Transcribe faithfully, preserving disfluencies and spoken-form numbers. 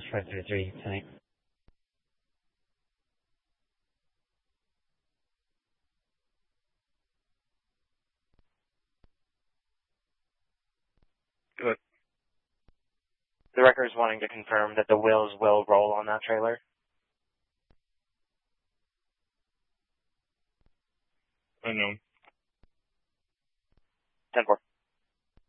five three three tonight. Good. The record is wanting to confirm that the wheels will roll on that trailer. Unknown. ten four.